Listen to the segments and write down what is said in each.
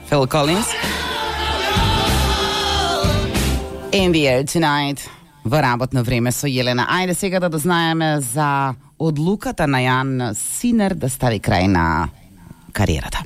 Phil Collins. In the Air Tonight во работно време со Јелена. Ајде сега да дознаеме за одлуката на Јан Синер да стави крај на кариерата.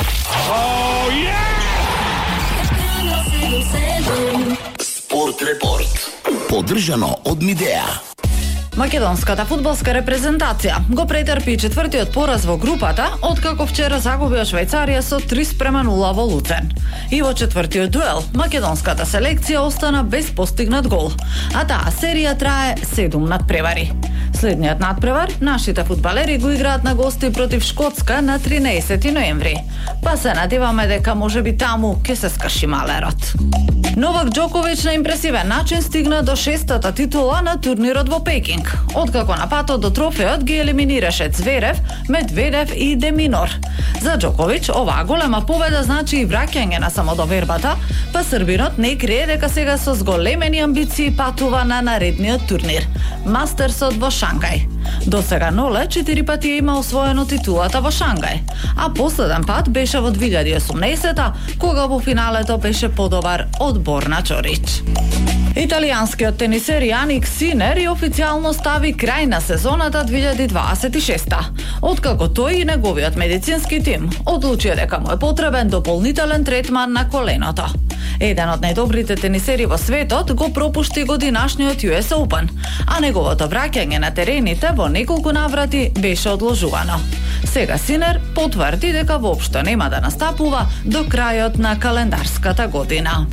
Спорт репорт. Поддржано од Мидеа. Македонската фудбалска репрезентација го претрпи четвртиот пораз во групата, откако вчера загуби од Швајцарија со 3:0 во Луцерн. И во четвртиот дуел, македонската селекција остана без постигнат гол, а таа серија трае 7 надпревари. Следниот надпревар, нашите фудбалери го играат на гости против Шкотска на 13 ноември. Па се надеваме дека можеби таму ќе се скрши малерот. Новак Џоковиќ на импресивен начин стигна до 6-та титула на турнирот во Пекинг, откако на патот до трофеот ги елиминираше Цверев, Медведев и Деминор. За Џоковиќ оваа голема победа значи и враќање на самодовербата, па србинот не крие дека сега со зголемени амбиции патува на наредниот турнир – Мастерсот во Шангај. До сега Ноле 4 пати има освоено титулата во Шангај, а последен пат беше во 2018-та, кога во финалето беше подобар од Борна Чорич. Италијанскиот тенисер Јаник Синер и официјално стави крај на сезоната 2026-та, откако тој и неговиот медицински тим одлучија дека му е потребен дополнителен третман на коленото. Еден од најдобрите тенисери во светот го пропушти годинашниот US Open, а неговото враќање на терените во неколку наврати беше одложувано. Сега Синер потврди дека воопшто нема да настапува до крајот на календарската година.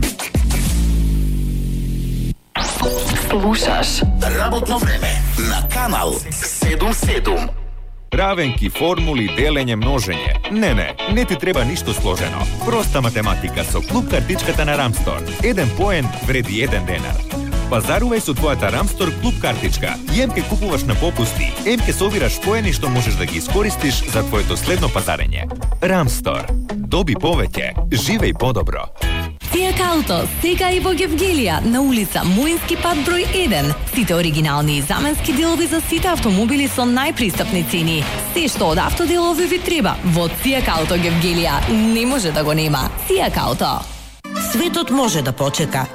Слушаш Работно време на Канал 77. Равенки, формули, делење, множење. Не ти треба ништо сложено. Проста математика со клуб картичката на Рамстор. Еден поен вреди 1 денар. Пазарувај со твојата Рамстор клуб картичка. И емке купуваш на попусти, емке собираш поени што можеш да ги искористиш за твоето следно пазарење. Рамстор. Доби повеќе, живеј подобро. Сијак Ауто, сега и во Гевгелија, на улица Муински пат број 1. Сите оригинални и заменски делови за сите автомобили со најпристапни цени. Се што од автоделови ви треба, во Сијак Ауто Гевгелија не може да го нема. Сијак Ауто. Светот може да почека,